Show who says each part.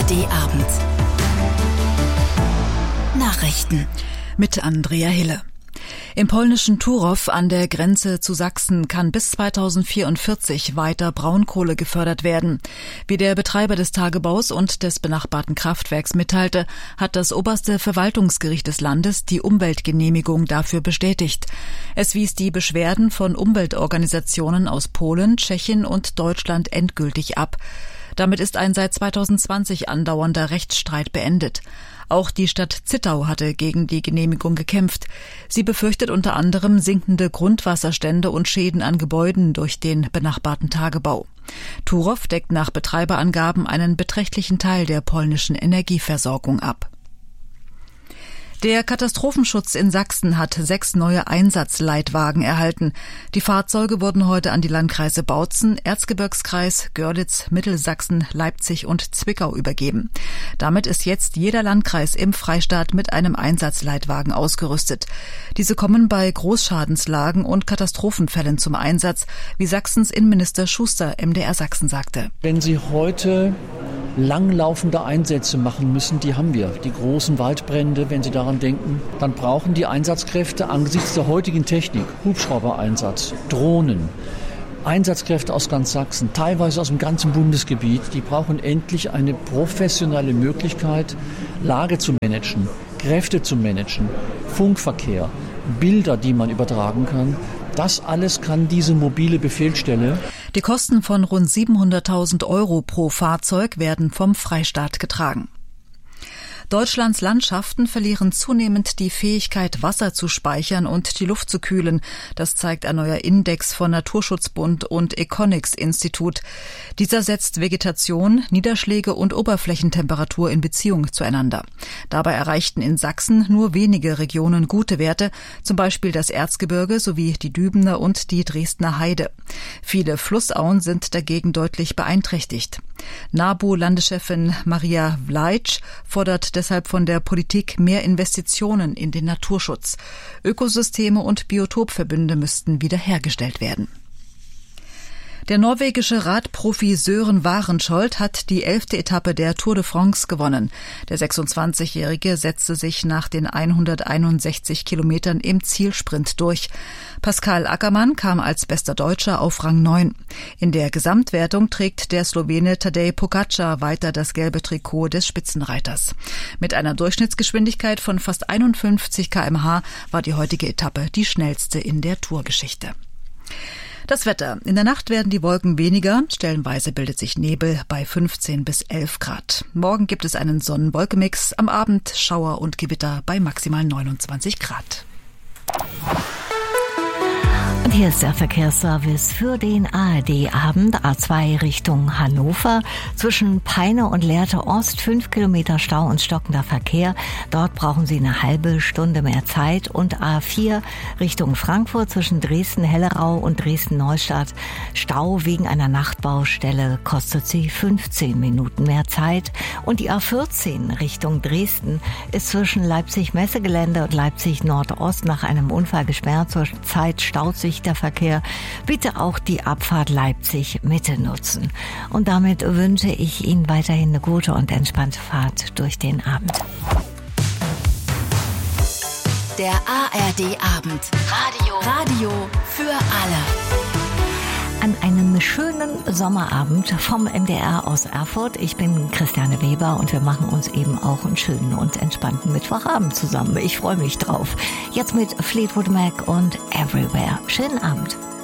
Speaker 1: ARD-Abend. Nachrichten mit Andrea Hille. Im polnischen Turów an der Grenze zu Sachsen kann bis 2044 weiter Braunkohle gefördert werden. Wie der Betreiber des Tagebaus und des benachbarten Kraftwerks mitteilte, hat das oberste Verwaltungsgericht des Landes die Umweltgenehmigung dafür bestätigt. Es wies die Beschwerden von Umweltorganisationen aus Polen, Tschechien und Deutschland endgültig ab. Damit ist ein seit 2020 andauernder Rechtsstreit beendet. Auch die Stadt Zittau hatte gegen die Genehmigung gekämpft. Sie befürchtet unter anderem sinkende Grundwasserstände und Schäden an Gebäuden durch den benachbarten Tagebau. Turów deckt nach Betreiberangaben einen beträchtlichen Teil der polnischen Energieversorgung ab. Der Katastrophenschutz in Sachsen hat 6 neue Einsatzleitwagen erhalten. Die Fahrzeuge wurden heute an die Landkreise Bautzen, Erzgebirgskreis, Görlitz, Mittelsachsen, Leipzig und Zwickau übergeben. Damit ist jetzt jeder Landkreis im Freistaat mit einem Einsatzleitwagen ausgerüstet. Diese kommen bei Großschadenslagen und Katastrophenfällen zum Einsatz, wie Sachsens Innenminister Schuster MDR Sachsen sagte.
Speaker 2: Wenn Sie heute langlaufende Einsätze machen müssen, die haben wir. Die großen Waldbrände, wenn Sie daran denken, dann brauchen die Einsatzkräfte angesichts der heutigen Technik, Hubschraubereinsatz, Drohnen, Einsatzkräfte aus ganz Sachsen, teilweise aus dem ganzen Bundesgebiet, die brauchen endlich eine professionelle Möglichkeit, Lage zu managen, Kräfte zu managen, Funkverkehr, Bilder, die man übertragen kann. Das alles kann diese mobile Befehlsstelle.
Speaker 1: Die Kosten von rund 700.000 € pro Fahrzeug werden vom Freistaat getragen. Deutschlands Landschaften verlieren zunehmend die Fähigkeit, Wasser zu speichern und die Luft zu kühlen. Das zeigt ein neuer Index von Naturschutzbund und Econics-Institut. Dieser setzt Vegetation, Niederschläge und Oberflächentemperatur in Beziehung zueinander. Dabei erreichten in Sachsen nur wenige Regionen gute Werte, zum Beispiel das Erzgebirge sowie die Dübener und die Dresdner Heide. Viele Flussauen sind dagegen deutlich beeinträchtigt. NABU-Landeschefin Maria Vlaic fordert deshalb von der Politik mehr Investitionen in den Naturschutz. Ökosysteme und Biotopverbünde müssten wiederhergestellt werden. Der norwegische Radprofi Sören Warenschold hat die 11. Etappe der Tour de France gewonnen. Der 26-Jährige setzte sich nach den 161 Kilometern im Zielsprint durch. Pascal Ackermann kam als bester Deutscher auf Rang 9. In der Gesamtwertung trägt der Slowene Tadej Pogačar weiter das gelbe Trikot des Spitzenreiters. Mit einer Durchschnittsgeschwindigkeit von fast 51 km/h war die heutige Etappe die schnellste in der Tourgeschichte. Das Wetter. In der Nacht werden die Wolken weniger. Stellenweise bildet sich Nebel bei 15 bis 11 Grad. Morgen gibt es einen Sonnen-Wolken-Mix. Am Abend Schauer und Gewitter bei maximal 29 Grad.
Speaker 3: Und hier ist der Verkehrsservice für den ARD-Abend. A2 Richtung Hannover. Zwischen Peine und Lehrte Ost 5 Kilometer Stau und stockender Verkehr. Dort brauchen Sie eine halbe Stunde mehr Zeit. Und A4 Richtung Frankfurt zwischen Dresden-Hellerau und Dresden-Neustadt. Stau wegen einer Nachtbaustelle kostet Sie 15 Minuten mehr Zeit. Und die A14 Richtung Dresden ist zwischen Leipzig-Messegelände und Leipzig-Nordost nach einem Unfall gesperrt. Zur Zeit staut sich der Verkehr. Bitte auch die Abfahrt Leipzig-Mitte nutzen. Und damit wünsche ich Ihnen weiterhin eine gute und entspannte Fahrt durch den Abend.
Speaker 1: Der ARD-Abend. Radio für alle.
Speaker 3: An einem schönen Sommerabend vom MDR aus Erfurt. Ich bin Christiane Weber und wir machen uns eben auch einen schönen und entspannten Mittwochabend zusammen. Ich freue mich drauf. Jetzt mit Fleetwood Mac und Everywhere. Schönen Abend.